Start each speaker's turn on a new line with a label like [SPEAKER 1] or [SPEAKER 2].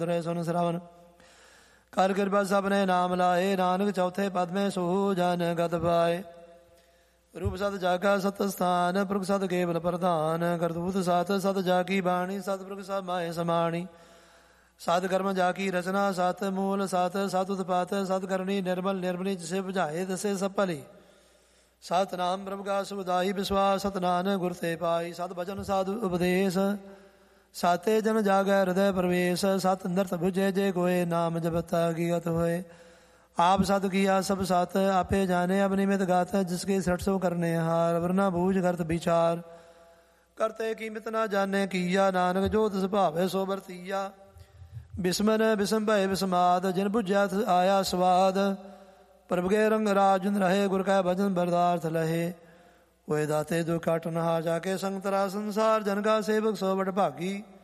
[SPEAKER 1] ਸੁਨ ਸ਼ਰਵਨ ਕਰ ਕਿਰਪਾ ਸਭਨੇ ਨਾਮ ਲਾਏ। ਨਾਨਕ ਚੌਥੇ ਪਦ ਮੈਂ ਸੋ ਜਨ ਗਤ ਪਾਏ। ਰੂਪ ਸਤ ਜਾਗਾ ਸਤ ਸਥਾਨ ਪੁਰਖ ਸਤ ਕੇਵਲ ਪ੍ਰਧਾਨ। ਕਰਤੂਤ ਸਤ ਸਤ ਜਾ ਕੀ ਬਾਣੀ ਸਤ ਪੁਰਖ ਸਭ ਮਾਏ ਸਮਾਣੀ। ਸਤ ਕਰਮ ਜਾ ਕੀ ਰਚਨਾ ਸਤ ਮੂਲ ਸਤ ਸਤ ਉਤਪਾਤ ਸਤ ਕਰਨੀ ਨਿਰਮਲ ਨਿਰਮਲੀ ਜਿਸੇ ਬੁਝਾਏ ਦਸੇ ਸਭ ਭਲੀ। ਸਤਨਾਮ ਬ੍ਰਹਮ ਕਾ ਸੁਭਦਾਈ ਵਿਸ਼ਵਾਸ ਸਤ ਨਾਨਕ ਗੁਰ ਤੇ ਪਾਈ। ਸਤ ਬਚਨ ਸਾਧੂ ਉਪਦੇਸ਼ ਸਾਤੇ ਜਨ ਜਾਗੈ ਹਿਰਦੈ ਪ੍ਰਵੇਸ਼। ਸਤ ਨਰਤ ਬੁਝੇ ਜੇ ਕੋਏ ਨਾਮ ਜਪਤਾ ਕੀਅਤ ਹੋਏ। ਆਪ ਸਤ ਕੀਆ ਸਭ ਸਤ ਆਪੇ ਜਾਣੇ ਅਬ ਨਿਮਿਤ ਗਾਤ। ਜਿਸਕੇ ਸਠ ਸੋ ਕਰਨੇ ਹਾਰ ਵਰਨਾ ਬੂਝ ਕਰਤ ਵਿਚਾਰ। ਕਰਤੇ ਕੀਮਤ ਨਾ ਜਾਣੇ ਕੀਆ ਨਾਨਕ ਜੋ ਤਿਸ ਭਾਵੇ ਸੋ ਵਰਤੀਆ। ਬਿਸਮਨ ਬਿਸਮ ਭਏ ਬਿਸਮਾਦ ਜਿਨ ਬੁਝਿਆ ਆਇਆ ਸਵਾਦ। ਪ੍ਰਭਗੇ ਰੰਗ ਰਾਜਨ ਰਹੇ ਗੁਰ ਕੈ ਭਜਨ ਬਰਦਾਰਥ ਲਹੇ। ਹੋਏ ਦਾਤੇ ਦੁਖ ਕਾਟਨ ਹਾਰ ਜਾ ਕੇ ਸੰਗ ਤਰਾ ਸੰਸਾਰ। ਜਨ ਕਾ ਸੇਵਕ ਸੋ ਬੜ ਭਾਗੀ।